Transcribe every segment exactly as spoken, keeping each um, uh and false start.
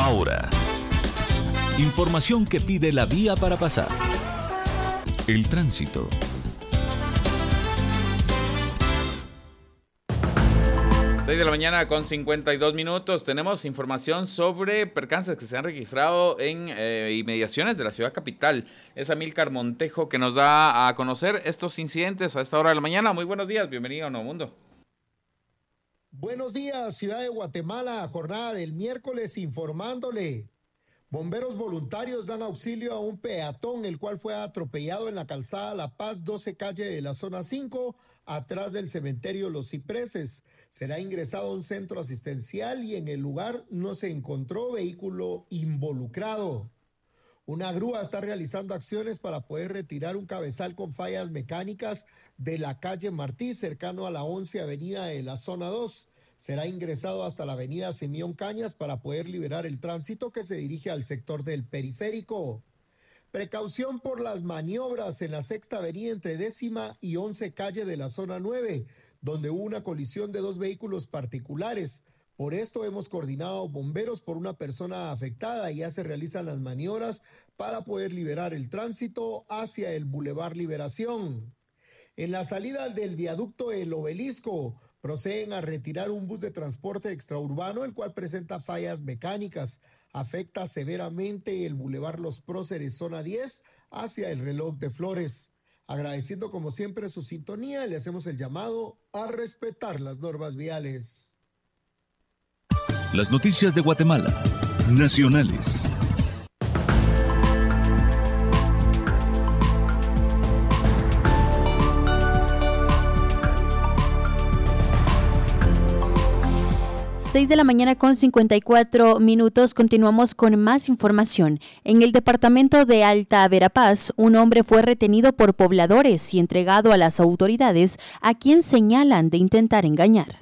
Ahora, información que pide la vía para pasar. El tránsito. seis de la mañana con cincuenta y dos minutos. Tenemos información sobre percances que se han registrado en eh, inmediaciones de la ciudad capital. Es Amílcar Montejo que nos da a conocer estos incidentes a esta hora de la mañana. Muy buenos días, bienvenido a Nuevo Mundo. Buenos días, ciudad de Guatemala, jornada del miércoles informándole. Bomberos voluntarios dan auxilio a un peatón, el cual fue atropellado en la calzada La Paz, doce calle de la zona cinco, atrás del cementerio Los Cipreses. Será ingresado a un centro asistencial y en el lugar no se encontró vehículo involucrado. Una grúa está realizando acciones para poder retirar un cabezal con fallas mecánicas de la calle Martí, cercano a la once avenida de la zona dos. Será ingresado hasta la avenida Simeón Cañas para poder liberar el tránsito que se dirige al sector del periférico. Precaución por las maniobras en la sexta avenida entre décima y once calle de la zona nueve, donde hubo una colisión de dos vehículos particulares. Por esto hemos coordinado bomberos por una persona afectada y ya se realizan las maniobras para poder liberar el tránsito hacia el Boulevard Liberación. En la salida del viaducto El Obelisco, proceden a retirar un bus de transporte extraurbano, el cual presenta fallas mecánicas. Afecta severamente el Boulevard Los Próceres, zona diez, hacia el Reloj de Flores. Agradeciendo como siempre su sintonía, le hacemos el llamado a respetar las normas viales. Las noticias de Guatemala, nacionales. seis de la mañana con cincuenta y cuatro minutos. Continuamos con más información. En el departamento de Alta Verapaz, un hombre fue retenido por pobladores y entregado a las autoridades, a quien señalan de intentar engañar.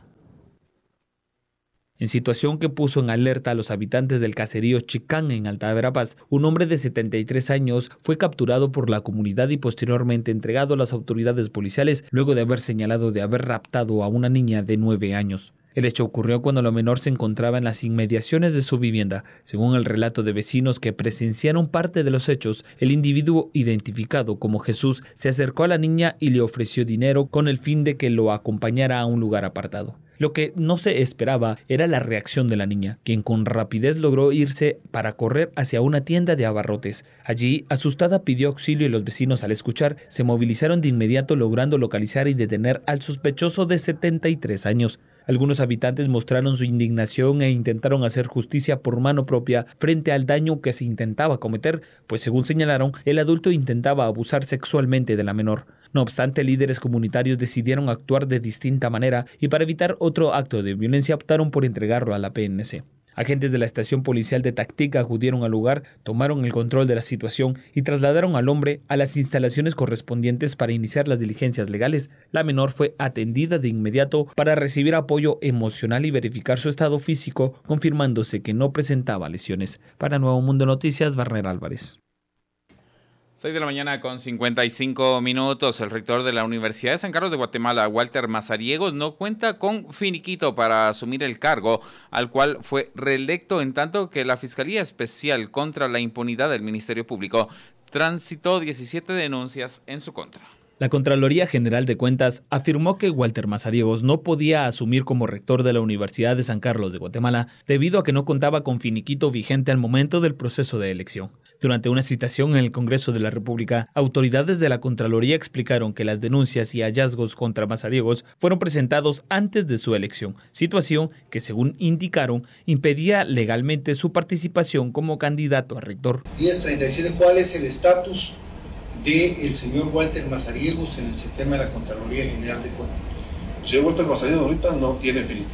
En situación que puso en alerta a los habitantes del caserío Chicán en Alta Verapaz, un hombre de setenta y tres años fue capturado por la comunidad y posteriormente entregado a las autoridades policiales luego de haber señalado de haber raptado a una niña de nueve años. El hecho ocurrió cuando la menor se encontraba en las inmediaciones de su vivienda. Según el relato de vecinos que presenciaron parte de los hechos, el individuo identificado como Jesús se acercó a la niña y le ofreció dinero con el fin de que lo acompañara a un lugar apartado. Lo que no se esperaba era la reacción de la niña, quien con rapidez logró irse para correr hacia una tienda de abarrotes. Allí, asustada, pidió auxilio y los vecinos, al escuchar, se movilizaron de inmediato, logrando localizar y detener al sospechoso de setenta y tres años. Algunos habitantes mostraron su indignación e intentaron hacer justicia por mano propia frente al daño que se intentaba cometer, pues según señalaron, el adulto intentaba abusar sexualmente de la menor. No obstante, líderes comunitarios decidieron actuar de distinta manera y para evitar otro acto de violencia optaron por entregarlo a la P N C. Agentes de la estación policial de Tactica acudieron al lugar, tomaron el control de la situación y trasladaron al hombre a las instalaciones correspondientes para iniciar las diligencias legales. La menor fue atendida de inmediato para recibir apoyo emocional y verificar su estado físico, confirmándose que no presentaba lesiones. Para Nuevo Mundo Noticias, Barner Álvarez. seis de la mañana con cincuenta y cinco minutos. El rector de la Universidad de San Carlos de Guatemala, Walter Mazariegos, no cuenta con finiquito para asumir el cargo, al cual fue reelecto, en tanto que la Fiscalía Especial contra la Impunidad del Ministerio Público transitó diecisiete denuncias en su contra. La Contraloría General de Cuentas afirmó que Walter Mazariegos no podía asumir como rector de la Universidad de San Carlos de Guatemala debido a que no contaba con finiquito vigente al momento del proceso de elección. Durante una citación en el Congreso de la República, autoridades de la Contraloría explicaron que las denuncias y hallazgos contra Mazariegos fueron presentados antes de su elección, situación que, según indicaron, impedía legalmente su participación como candidato a rector. diez treinta y siete, ¿cuál es el estatus del señor Walter Mazariegos en el sistema de la Contraloría General de Cuentas? El señor Walter Mazariegos ahorita no tiene finiquito.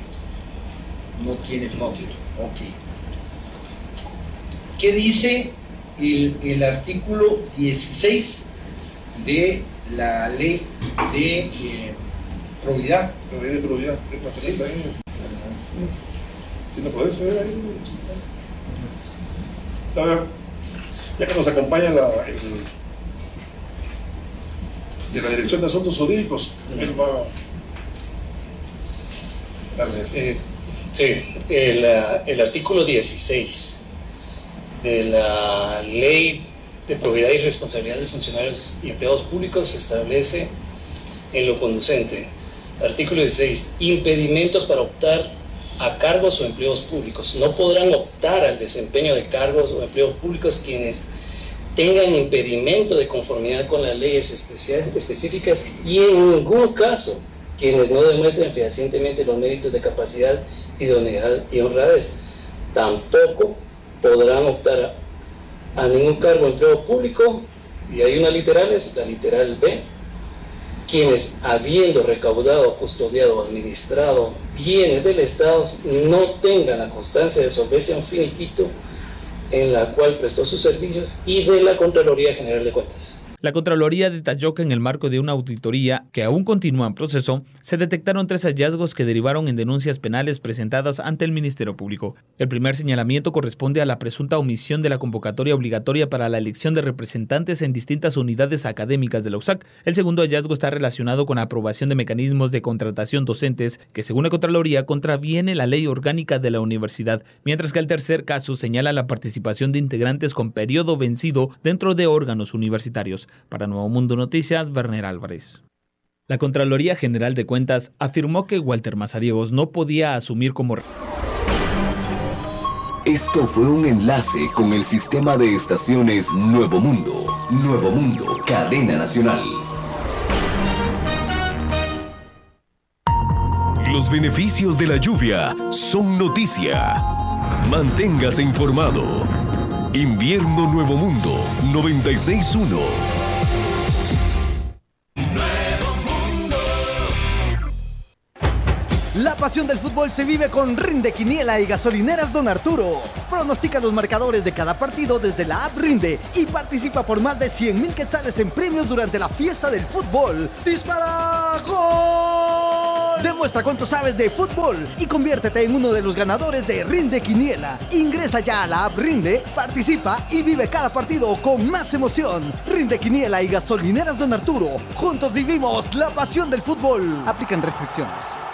No tiene finiquito, ok. ¿Qué dice el, el artículo dieciséis de la ley de eh, probidad? La ley de probidad. Sí, sí, no puede ser ahí. A ver, ya que nos acompaña la, el, de la Dirección de Asuntos Jurídicos, él va a eh, sí, el, el artículo dieciséis de la Ley de Probidad y Responsabilidad de Funcionarios y Empleados Públicos se establece en lo conducente. Artículo dieciséis. Impedimentos para optar a cargos o empleos públicos. No podrán optar al desempeño de cargos o empleos públicos quienes tengan impedimento de conformidad con las leyes específicas y en ningún caso quienes no demuestren fehacientemente los méritos de capacidad, idoneidad y honradez. Tampoco podrán optar a, a ningún cargo o empleo público, y hay unas literales, la literal B, quienes habiendo recaudado, custodiado o administrado bienes del Estado no tengan la constancia de solvencia un finiquito en la cual prestó sus servicios y de la Contraloría General de Cuentas. La Contraloría detalló que en el marco de una auditoría que aún continúa en proceso, se detectaron tres hallazgos que derivaron en denuncias penales presentadas ante el Ministerio Público. El primer señalamiento corresponde a la presunta omisión de la convocatoria obligatoria para la elección de representantes en distintas unidades académicas de la U S A C. El segundo hallazgo está relacionado con la aprobación de mecanismos de contratación docentes que, según la Contraloría, contraviene la ley orgánica de la universidad, mientras que el tercer caso señala la participación de integrantes con periodo vencido dentro de órganos universitarios. Para Nuevo Mundo Noticias, Werner Álvarez. La Contraloría General de Cuentas afirmó que Walter Mazariegos no podía asumir como... Esto fue un enlace con el sistema de estaciones Nuevo Mundo. Nuevo Mundo, cadena nacional. Los beneficios de la lluvia son noticia. Manténgase informado. Invierno Nuevo Mundo noventa y seis punto uno. La pasión del fútbol se vive con Rinde Quiniela y Gasolineras Don Arturo. Pronostica los marcadores de cada partido desde la app Rinde y participa por más de cien mil quetzales en premios durante la fiesta del fútbol. ¡Dispara! ¡Gol! Demuestra cuánto sabes de fútbol y conviértete en uno de los ganadores de Rinde Quiniela. Ingresa ya a la app Rinde, participa y vive cada partido con más emoción. Rinde Quiniela y Gasolineras Don Arturo. Juntos vivimos la pasión del fútbol. Aplican restricciones.